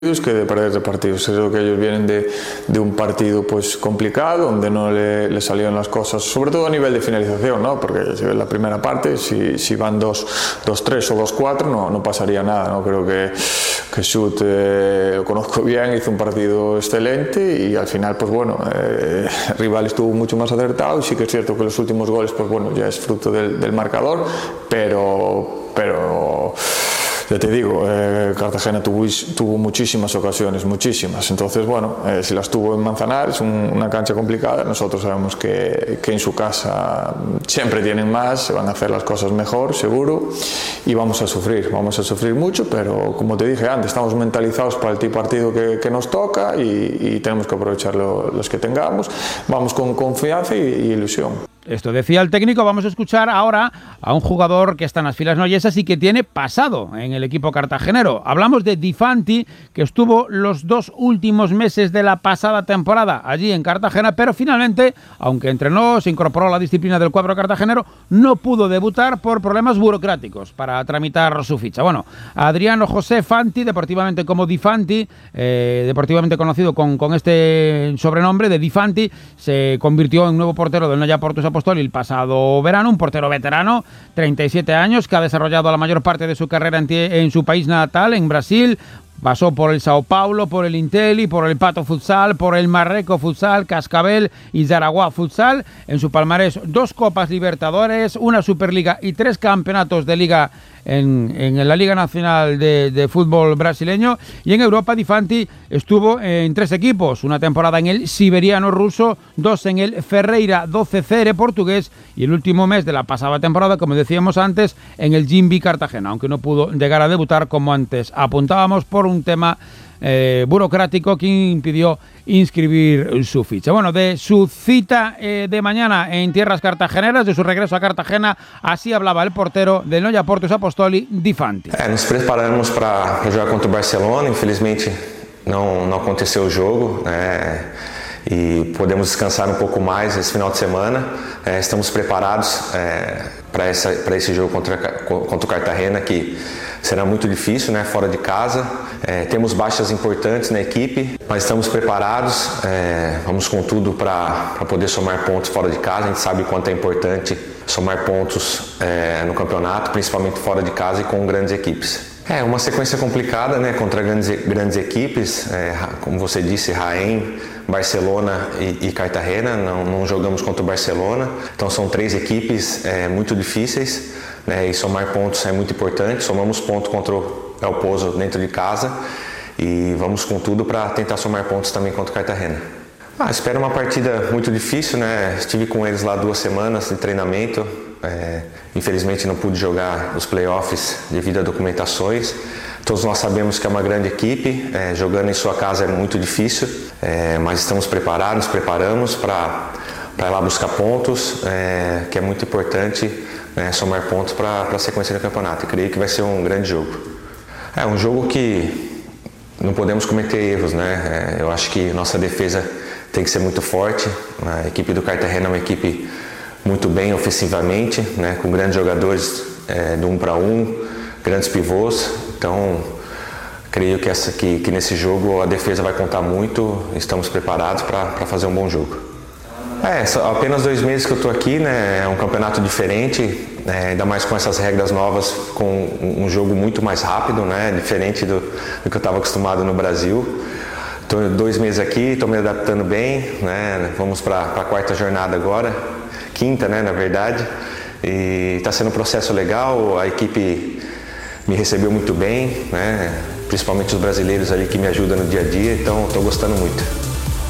que de perder de partidos. Creo que ellos vienen de un partido pues complicado, donde no le salieron las cosas, sobre todo a nivel de finalización, ¿no? Porque si ves la primera parte, si van 2-3 o 2-4 no pasaría nada, ¿no? Creo que Schut lo conozco bien, hizo un partido excelente y al final pues bueno, el rival estuvo mucho más acertado y sí que es cierto que los últimos goles pues bueno, ya es fruto del marcador, pero ya te digo, Cartagena tuvo muchísimas ocasiones, muchísimas. Entonces, bueno, si las tuvo en Manzanares, una cancha complicada, nosotros sabemos que en su casa siempre tienen más, se van a hacer las cosas mejor, seguro, y vamos a sufrir mucho, pero como te dije antes, estamos mentalizados para el tipo de partido que nos toca y tenemos que aprovechar los que tengamos. Vamos con confianza y ilusión. Esto decía el técnico. Vamos a escuchar ahora a un jugador que está en las filas noyesas y que tiene pasado en el equipo cartagenero. Hablamos de Di Fanti, que estuvo los 2 últimos meses de la pasada temporada allí en Cartagena, pero finalmente, aunque entrenó, se incorporó a la disciplina del cuadro cartagenero, no pudo debutar por problemas burocráticos para tramitar su ficha. Bueno, Adriano José Fanti, deportivamente como Di Fanti, deportivamente conocido con este sobrenombre de Di Fanti, se convirtió en nuevo portero del Noia Portus Apostoli el pasado verano, un portero veterano, 37 años, que ha desarrollado la mayor parte de su carrera en su país natal, en Brasil. Pasó por el Sao Paulo, por el Inteli, por el Pato Futsal, por el Marreco Futsal, Cascabel y Zaragoza Futsal. En su palmarés 2 Copas Libertadores, una Superliga y 3 campeonatos de liga en la Liga Nacional de Fútbol brasileño. Y en Europa Di Fanti estuvo en 3 equipos, una temporada en el Siberiano ruso, 2 en el Ferreira 12 portugués y el último mes de la pasada temporada, como decíamos antes, en el Jimbi Cartagena, aunque no pudo llegar a debutar como antes apuntábamos por un tema burocrático que impidió inscribir su ficha. Bueno, de su cita de mañana en tierras cartageneras, de su regreso a Cartagena, así hablaba el portero del Noia Portus Apostoli, Di Fanti. Nos preparamos para jogar contra o Barcelona. Infelizmente não aconteceu o jogo, e podemos descansar um pouco mais esse final de semana. Estamos preparados para esse jogo contra o Cartagena, que será muito difícil, né, fora de casa. Temos baixas importantes na equipe, mas estamos preparados. Vamos com tudo para poder somar pontos fora de casa. A gente sabe quanto é importante somar pontos no campeonato, principalmente fora de casa e com grandes equipes. É uma sequência complicada, né, contra grandes equipes, como você disse, Jaén, Barcelona e Cartagena. Não jogamos contra o Barcelona, então são 3 equipes muito difíceis, né, e somar pontos é muito importante. Somamos pontos contra o El Pozo dentro de casa e vamos com tudo para tentar somar pontos também contra o Cartagena. Espero uma partida muito difícil, né? Estive com eles lá 2 semanas de treinamento. Infelizmente não pude jogar os playoffs devido a documentações. Todos nós sabemos que é uma grande equipe, jogando em sua casa é muito difícil, mas estamos preparados, preparamos para ir lá buscar pontos, que é muito importante, somar pontos para a sequência do campeonato. Eu creio que vai ser um grande jogo. É um jogo que não podemos cometer erros, né? Eu acho que nossa defesa tem que ser muito forte. A equipe do Cartagena é uma equipe muito bem ofensivamente, né, com grandes jogadores do 1 para 1, grandes pivôs. Então, creio que nesse jogo a defesa vai contar muito. Estamos preparados para fazer um bom jogo. Apenas 2 meses que eu estou aqui, né, é um campeonato diferente, ainda mais com essas regras novas, com um jogo muito mais rápido, né, diferente do que eu estava acostumado no Brasil. Estou 2 meses aqui, estou me adaptando bem, né, vamos para a 4ª jornada agora, 5ª, né, na verdade, e está sendo um processo legal. A equipe me recebeu muito bem, né, principalmente os brasileiros ali que me ajudam no dia a dia, então estou gostando muito.